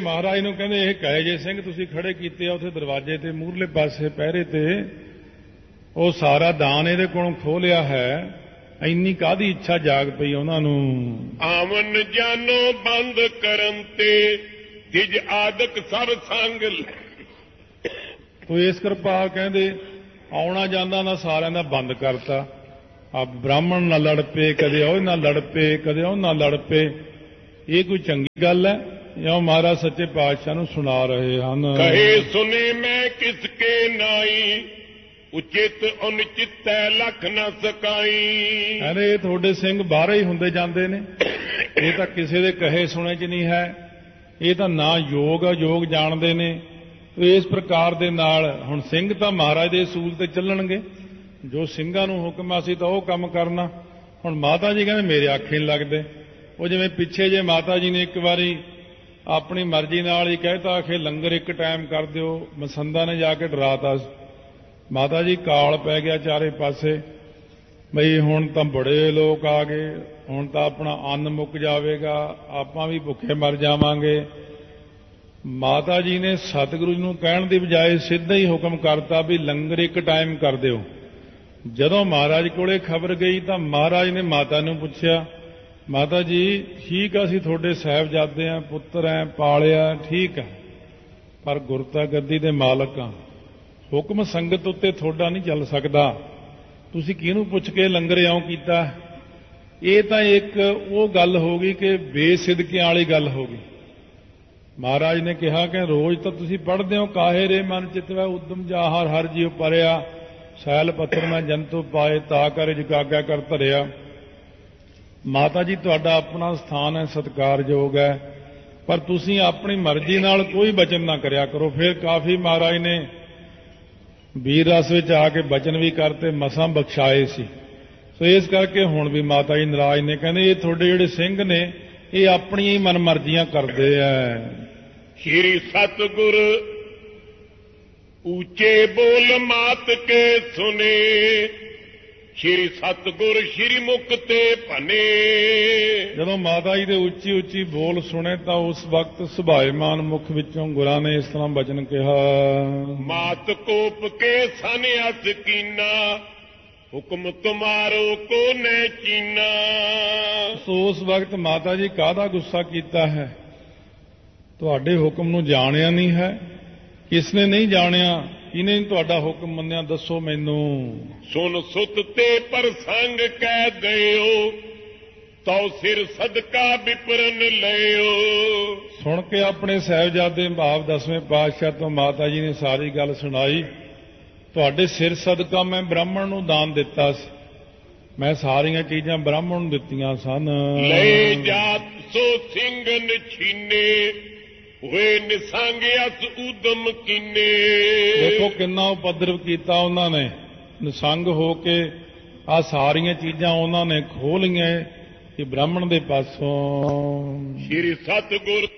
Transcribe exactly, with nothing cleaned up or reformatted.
ਮਹਾਰਾਜ ਨੂੰ ਕਹਿੰਦੇ ਇਹ ਕਹੇ ਜੇ ਸਿੰਘ ਤੁਸੀਂ ਖੜੇ ਕੀਤੇ ਆ ਉੱਥੇ ਦਰਵਾਜ਼ੇ ਤੇ ਮੂਹਰਲੇ ਪਾਸੇ ਪਹਿਰੇ ਤੇ ਉਹ ਸਾਰਾ ਦਾਨ ਇਹਦੇ ਕੋਲੋਂ ਖੋਹ ਲਿਆ ਹੈ। ਇੰਨੀ ਕਾਹਦੀ ਇੱਛਾ ਜਾਗ ਪਈ ਉਹਨਾਂ ਨੂੰ। ਆਵਨ ਜਾਨੋ ਬੰਦ ਕਰਨ ਤੇ ਤਿਜ ਆਦਿਕ ਸਭ ਸੰਗ ਤੋ ਇਸ ਕਿਰਪਾ ਕਹਿੰਦੇ ਆਉਣਾ ਜਾਂਦਾ ਨਾ ਸਾਰਿਆਂ ਦਾ ਬੰਦ ਕਰਤਾ। ਆ ਬ੍ਰਾਹਮਣ ਨਾਲ ਲੜ ਪਏ, ਕਦੇ ਉਹ ਨਾਲ ਲੜ ਪਏ, ਕਦੇ ਉਹ ਨਾਲ ਲੜ ਪਏ। ਇਹ ਕੋਈ ਚੰਗੀ ਗੱਲ ਹੈ ਜਾਂ ਮਹਾਰਾਜ ਸੱਚੇ ਪਾਤਸ਼ਾਹ ਨੂੰ ਸੁਣਾ ਰਹੇ ਹਨ। ਕਹੇ ਸੁਨੇ ਮੈਂ ਕਿਸ ਕੇ ਨਾਈ ਉਚਿਤ ਅਨੁਚਿਤੈ ਲਖ ਨ ਸਕਾਈ। ਕਹਿੰਦੇ ਇਹ ਤੁਹਾਡੇ ਸਿੰਘ ਬਾਹਰ ਹੀ ਹੁੰਦੇ ਜਾਂਦੇ ਨੇ, ਇਹ ਤਾਂ ਕਿਸੇ ਦੇ ਕਹੇ ਸੁਣੇ 'ਚ ਨਹੀਂ ਹੈ। ਇਹ ਤਾਂ ਨਾ ਯੋਗ ਅਯੋਗ ਜਾਣਦੇ ਨੇ। ਇਸ ਪ੍ਰਕਾਰ ਦੇ ਨਾਲ ਹੁਣ ਸਿੰਘ ਤਾਂ ਮਹਾਰਾਜ ਦੇ ਅਸੂਲ ਤੇ ਚੱਲਣਗੇ। ਜੋ ਸਿੰਘਾਂ ਨੂੰ ਹੁਕਮ ਸੀ ਤਾਂ ਉਹ ਕੰਮ ਕਰਨਾ। ਹੁਣ ਮਾਤਾ ਜੀ ਕਹਿੰਦੇ ਮੇਰੇ ਆਖੇ ਨਹੀਂ ਲੱਗਦੇ। ਉਹ ਜਿਵੇਂ ਪਿੱਛੇ ਜੇ ਮਾਤਾ ਜੀ ਨੇ ਇੱਕ ਵਾਰੀ ਆਪਣੀ ਮਰਜ਼ੀ ਨਾਲ ਹੀ ਕਹਿਤਾ ਕਿ ਲੰਗਰ ਇੱਕ ਟਾਈਮ ਕਰ ਦਿਓ, ਮਸੰਦਾ ਨੇ ਜਾ ਕੇ ਡਰਾਤਾ। ਮਾਤਾ ਜੀ ਕਾਲ ਪੈ ਗਿਆ ਚਾਰੇ ਪਾਸੇ, ਬਈ ਹੁਣ ਤਾਂ ਬੜੇ ਲੋਕ ਆ ਗਏ, ਹੁਣ ਤਾਂ ਆਪਣਾ ਅੰਨ ਮੁੱਕ ਜਾਵੇਗਾ, ਆਪਾਂ ਵੀ ਭੁੱਖੇ ਮਰ ਜਾਵਾਂਗੇ। ਮਾਤਾ ਜੀ ਨੇ ਸਤਿਗੁਰੂ ਜੀ ਨੂੰ ਕਹਿਣ ਦੀ ਬਜਾਏ ਸਿੱਧਾ ਹੀ ਹੁਕਮ ਕਰਤਾ ਵੀ ਲੰਗਰ ਇੱਕ ਟਾਈਮ ਕਰ ਦਿਓ। ਜਦੋਂ ਮਹਾਰਾਜ ਕੋਲੇ ਖਬਰ ਗਈ ਤਾਂ ਮਹਾਰਾਜ ਨੇ ਮਾਤਾ ਨੂੰ ਪੁੱਛਿਆ, ਮਾਤਾ ਜੀ ਠੀਕ ਆ, ਅਸੀਂ ਤੁਹਾਡੇ ਸਾਹਿਬਜ਼ਾਦੇ ਆ, ਪੁੱਤਰ ਐ, ਪਾਲਿਆ, ਠੀਕ ਹੈ, ਪਰ ਗੁਰਤਾ ਗੱਦੀ ਦੇ ਮਾਲਕ ਆ, ਹੁਕਮ ਸੰਗਤ ਉੱਤੇ ਤੁਹਾਡਾ ਨਹੀਂ ਚੱਲ ਸਕਦਾ। ਤੁਸੀਂ ਕਿਹਨੂੰ ਪੁੱਛ ਕੇ ਲੰਗਰ ਇਉਂ ਕੀਤਾ? ਇਹ ਤਾਂ ਇੱਕ ਉਹ ਗੱਲ ਹੋ ਗਈ ਕਿ ਬੇਸਿਦਕਿਆਂ ਵਾਲੀ ਗੱਲ ਹੋ ਗਈ। ਮਹਾਰਾਜ ਨੇ ਕਿਹਾ ਕਿ ਰੋਜ਼ ਤਾਂ ਤੁਸੀਂ ਪੜ੍ਹਦੇ ਹੋ, ਕਾਹੇ ਰੇ ਮਨ ਚਿਤਵੈ ਉਦਮ ਜਾਹਰ ਹਰ ਜੀਵ ਪਰਿਆ, ਸੈਲ ਪੱਥਰ ਮੈਂ ਜੰਤੂ ਪਾਏ ਤਾ ਕਰ ਜਗਾਗਾ ਕਰ ਧਰਿਆ। ਮਾਤਾ ਜੀ ਤੁਹਾਡਾ ਆਪਣਾ ਸਥਾਨ ਹੈ, ਸਤਿਕਾਰਯੋਗ ਹੈ, ਪਰ ਤੁਸੀਂ ਆਪਣੀ ਮਰਜ਼ੀ ਨਾਲ ਕੋਈ ਬਚਨ ਨਾ ਕਰਿਆ ਕਰੋ। ਫਿਰ ਕਾਫੀ ਮਹਾਰਾਜ ਨੇ ਵੀਰ ਰਸ ਵਿੱਚ ਆ ਕੇ ਬਚਨ ਵੀ ਕਰਤੇ, ਮਸਾਂ ਬਖਸ਼ਾਏ ਸੀ। ਸੋ ਇਸ ਕਰਕੇ ਹੁਣ ਵੀ ਮਾਤਾ ਜੀ ਨਾਰਾਜ਼ ਨੇ, ਕਹਿੰਦੇ ਇਹ ਤੁਹਾਡੇ ਜਿਹੜੇ ਸਿੰਘ ਨੇ ਇਹ ਆਪਣੀਆਂ ਹੀ ਮਨ ਮਰਜ਼ੀਆਂ ਕਰਦੇ ਐ। ਸ਼੍ਰੀ ਸਤਿਗੁਰ ਉੱਚੇ ਬੋਲ ਮਾਤ ਕੇ ਸੁਨੇ, ਸ਼੍ਰੀ ਸਤਿਗੁਰ ਸ਼੍ਰੀ ਮੁਖ ਤੇ ਭਨੇ। ਜਦੋਂ ਮਾਤਾ ਜੀ ਦੇ ਉੱਚੀ ਉੱਚੀ ਬੋਲ ਸੁਣੇ ਤਾਂ ਉਸ ਵਕਤ ਸੁਭਾਏਮਾਨ ਮੁਖ ਵਿੱਚੋਂ ਗੁਰਾਂ ਨੇ ਇਸ ਤਰ੍ਹਾਂ ਬਚਨ ਕਿਹਾ, ਮਾਤ ਕੋਪ ਕੇ ਸਨਿਆਸ ਕੀਨਾ, ਹੁਕਮ ਤੁਮਾਰੋ ਕੋ ਨੈ ਚੀਨਾ। ਸੋ ਉਸ ਵਕਤ ਮਾਤਾ ਜੀ ਕਾਹਦਾ ਗੁੱਸਾ ਕੀਤਾ ਹੈ? ਤੁਹਾਡੇ ਹੁਕਮ ਨੂੰ ਜਾਣਿਆ ਨਹੀਂ ਹੈ। ਕਿਸ ਨੇ ਨਹੀਂ ਜਾਣਿਆ? ਕਿਹਨੇ ਤੁਹਾਡਾ ਹੁਕਮ ਮੰਨਿਆ? ਦੱਸੋ ਮੈਨੂੰ। ਸੁਨ ਸੁਤ ਤੇ ਪ੍ਰਸੰਗ ਕਹਿ ਦਿਓ, ਤਉ ਸਿਰ ਸਦਕਾ ਵਿਪਰਨ ਲਿਓ। ਸੁਣ ਕੇ ਆਪਣੇ ਸਾਹਿਬਜ਼ਾਦੇ ਭਾਵ ਦਸਵੇਂ ਪਾਤਸ਼ਾਹ ਤੋਂ ਮਾਤਾ ਜੀ ਨੇ ਸਾਰੀ ਗੱਲ ਸੁਣਾਈ। ਤੁਹਾਡੇ ਸਿਰ ਸਦਕਾ ਮੈਂ ਬ੍ਰਾਹਮਣ ਨੂੰ ਦਾਨ ਦਿੱਤਾ ਸੀ, ਮੈਂ ਸਾਰੀਆਂ ਚੀਜ਼ਾਂ ਬ੍ਰਾਹਮਣ ਨੂੰ ਦਿੱਤੀਆਂ ਸਨ। ਲੈ ਜਾਤ ਸੋ ਸਿੰਘਨ ਛੀਨੇ, ਹੋਏ ਨਿਸੰਗ ਅਸ ਉਦਮ ਕੀਨੇ। ਦੇਖੋ ਕਿੰਨਾ ਉਪਦਰਵ ਕੀਤਾ ਉਹਨਾਂ ਨੇ, ਨਿਸੰਗ ਹੋ ਕੇ ਆ ਸਾਰੀਆਂ ਚੀਜ਼ਾਂ ਉਹਨਾਂ ਨੇ ਖੋਹ ਲਈਆਂ ਕਿ ਬ੍ਰਾਹਮਣ ਦੇ ਪਾਸੋਂ। ਸ਼੍ਰੀ ਸਤਿਗੁਰ